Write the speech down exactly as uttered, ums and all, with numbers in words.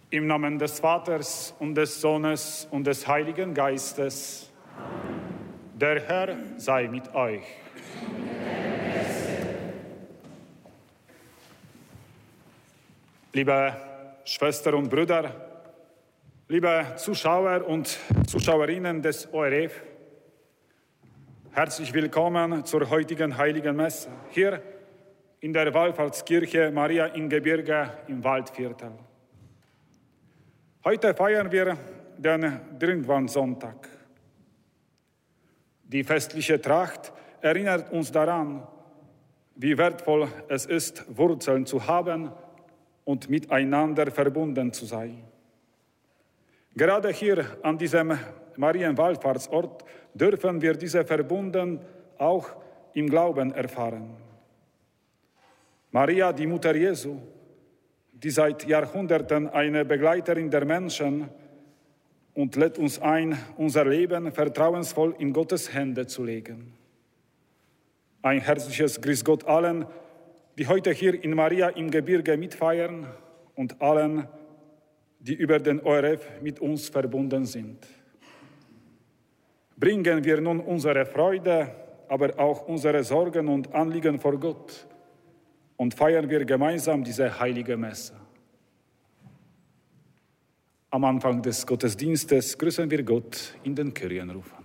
Im Namen des Vaters und des Sohnes und des Heiligen Geistes. Amen. Der Herr sei mit euch. Liebe Schwestern und Brüder, liebe Zuschauer und Zuschauerinnen des O R F, herzlich willkommen zur heutigen Heiligen Messe hier in der Wallfahrtskirche Maria im Gebirge im Waldviertel. Heute feiern wir den Drinkwand-Sonntag. Die festliche Tracht erinnert uns daran, wie wertvoll es ist, Wurzeln zu haben und miteinander verbunden zu sein. Gerade hier an diesem Marienwallfahrtsort dürfen wir diese Verbunden auch im Glauben erfahren. Maria, die Mutter Jesu, die seit Jahrhunderten eine Begleiterin der Menschen, und lädt uns ein, unser Leben vertrauensvoll in Gottes Hände zu legen. Ein herzliches Grüß Gott allen, die heute hier in Maria im Gebirge mitfeiern und allen, die über den O R F mit uns verbunden sind. Bringen wir nun unsere Freude, aber auch unsere Sorgen und Anliegen vor Gott und feiern wir gemeinsam diese heilige Messe. Am Anfang des Gottesdienstes grüßen wir Gott in den Kyrienrufen.